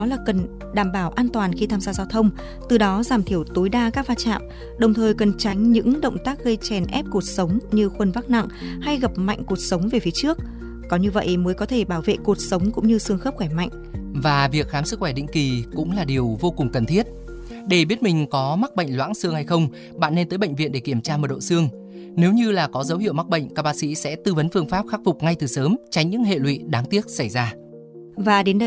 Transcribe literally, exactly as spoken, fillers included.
đó là cần đảm bảo an toàn khi tham gia giao thông, từ đó giảm thiểu tối đa các va chạm, đồng thời cần tránh những động tác gây chèn ép cột sống như khuân vác nặng hay gập mạnh cột sống về phía trước. Có như vậy mới có thể bảo vệ cột sống cũng như xương khớp khỏe mạnh. Và việc khám sức khỏe định kỳ cũng là điều vô cùng cần thiết. Để biết mình có mắc bệnh loãng xương hay không, bạn nên tới bệnh viện để kiểm tra mật độ xương. Nếu như là có dấu hiệu mắc bệnh, các bác sĩ sẽ tư vấn phương pháp khắc phục ngay từ sớm, tránh những hệ lụy đáng tiếc xảy ra. Và đến đây